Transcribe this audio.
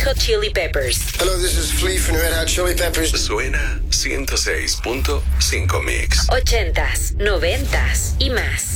Hot Chili Peppers. Hello, this is Flea from Red Hot Chili Peppers. Suena 106.5 Mix. 80s, 90s y más.